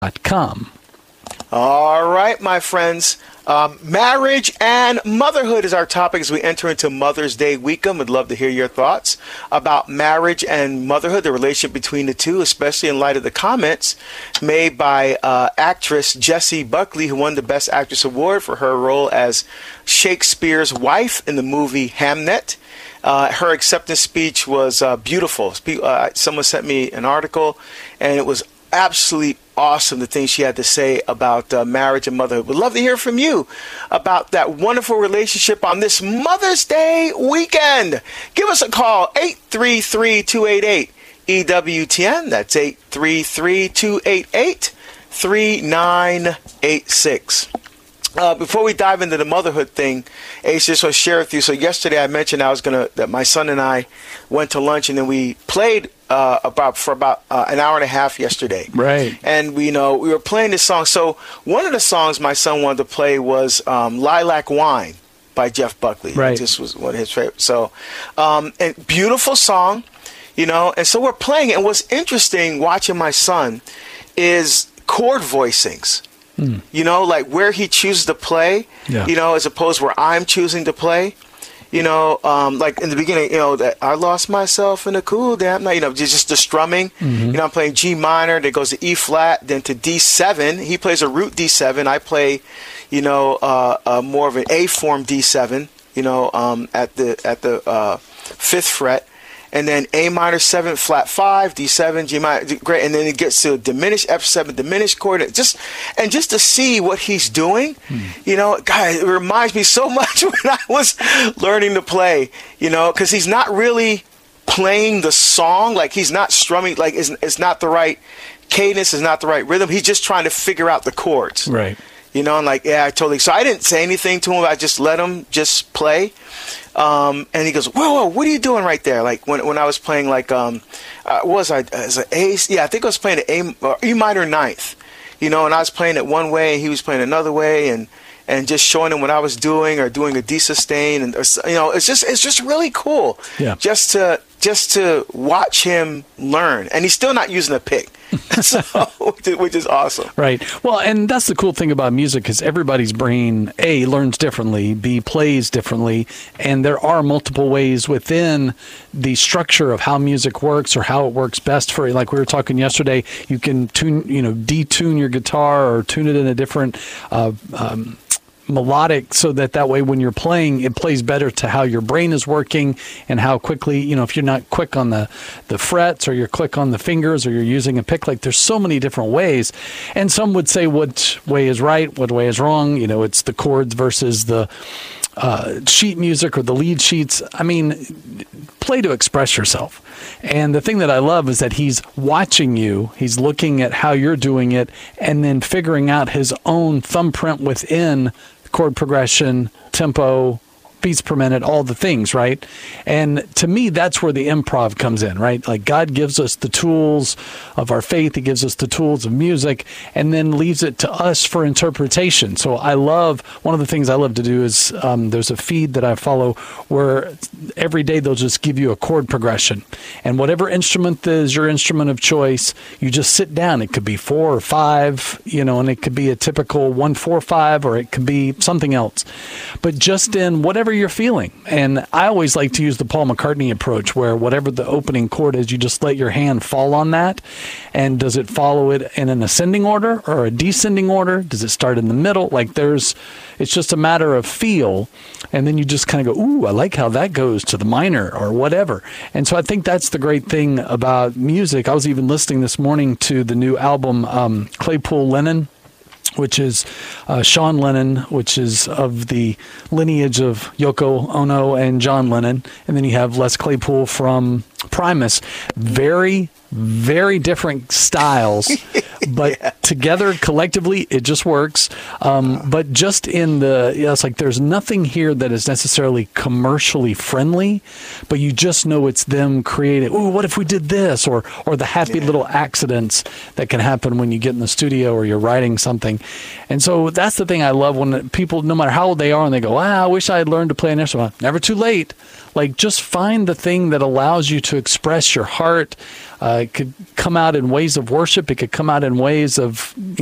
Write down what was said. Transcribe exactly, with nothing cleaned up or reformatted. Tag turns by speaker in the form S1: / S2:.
S1: dot com.
S2: All right, my friends. Um, marriage and motherhood is our topic as we enter into Mother's Day weekend. We'd love to hear your thoughts about marriage and motherhood, the relationship between the two, especially in light of the comments made by uh, actress Jessie Buckley, who won the Best Actress Award for her role as Shakespeare's wife in the movie Hamnet. Uh, her acceptance speech was uh, beautiful. Spe- uh, someone sent me an article, and it was absolutely awesome, the things she had to say about uh, marriage and motherhood. We'd love to hear from you about that wonderful relationship on this Mother's Day weekend. Give us a call, eight three three, two eight eight, E W T N. That's eight three three, two eight eight, three nine eight six. Uh, before we dive into the motherhood thing, Ace, just want to share with you. So yesterday I mentioned I was gonna that my son and I went to lunch, and then we played uh, about for about uh, an hour and a half yesterday.
S1: Right. And
S2: we you know we were playing this song. So one of the songs my son wanted to play was um, "Lilac Wine" by Jeff Buckley.
S1: Right.
S2: This was one of his favorites. So, um, and beautiful song, you know. And so we're playing it. And what's interesting watching my son is chord voicings. Mm. You know, like where he chooses to play, yeah. you know, as opposed to where I'm choosing to play. You know, um, like in the beginning, you know, that I lost myself in a cool damn night, you know, just the strumming. Mm-hmm. You know, I'm playing G minor, then goes to E flat, then to D seven. He plays a root D seven. I play, you know, uh, uh, more of an A form D seven, you know, um, at the at the uh, fifth fret. And then A minor seven, flat five, D seven, G minor, great, and then it gets to a diminished F seven, diminished chord. It just and just to see what he's doing, hmm. you know, God, it reminds me so much when I was learning to play, you know, because he's not really playing the song, like he's not strumming, like it's, it's not the right cadence, it's not the right rhythm. He's just trying to figure out the chords,
S1: right?
S2: You know, and like, yeah, I totally. So I didn't say anything to him. I just let him just play. Um, and he goes, whoa, whoa, what are you doing right there? Like when when I was playing, like, um, uh, what was I, as an A, yeah, I think I was playing an A, or E minor ninth, you know, and I was playing it one way and he was playing another way, and, and just showing him what I was doing, or doing a D sustain, and, or, you know, it's just, it's just really cool. Yeah. Just to, just to watch him learn. And he's still not using a pick. So, which is awesome.
S1: Right. Well, and that's the cool thing about music, is everybody's brain, A, learns differently, B, plays differently, and there are multiple ways within the structure of how music works, or how it works best for you. Like we were talking yesterday, you can tune, you know, detune your guitar or tune it in a different uh, um, melodic, so that that way when you're playing, it plays better to how your brain is working, and how quickly, you know, if you're not quick on the the frets, or you're quick on the fingers, or you're using a pick, like there's so many different ways. And some would say which way is right, what way is wrong. You know, it's the chords versus the uh, sheet music, or the lead sheets. I mean, play to express yourself. And the thing that I love is that he's watching you, he's looking at how you're doing it, and then figuring out his own thumbprint within chord progression, tempo, beats per minute, all the things, right? And to me, that's where the improv comes in, right? Like God gives us the tools of our faith, he gives us the tools of music, and then leaves it to us for interpretation. So I love, one of the things I love to do is um, there's a feed that I follow where every day they'll just give you a chord progression. And whatever instrument is your instrument of choice, you just sit down. It could be four or five, you know, and it could be a typical one, four, five, or it could be something else. But just in whatever you're feeling. And I always like to use the Paul McCartney approach, where whatever the opening chord is, you just let your hand fall on that. And does it follow it in an ascending order or a descending order? Does it start in the middle? Like there's, it's just a matter of feel. And then you just kind of go, ooh, I like how that goes to the minor or whatever. And so I think that's the great thing about music. I was even listening this morning to the new album, um, Claypool Lennon, which is uh, Sean Lennon, which is of the lineage of Yoko Ono and John Lennon. And then you have Les Claypool from Primus. Very, very different styles, but yeah. together, collectively, it just works. Um, but just in the, you know, it's like there's nothing here that is necessarily commercially friendly, but you just know it's them creating, ooh, what if we did this? Or, or the happy yeah. little accidents that can happen when you get in the studio or you're writing something. And so that's the thing I love, when people, no matter how old they are, and they go, ah, I wish I had learned to play an instrument. Never too late. Like, just find the thing that allows you to express your heart. Uh, it could come out in ways of worship. It could come out in ways of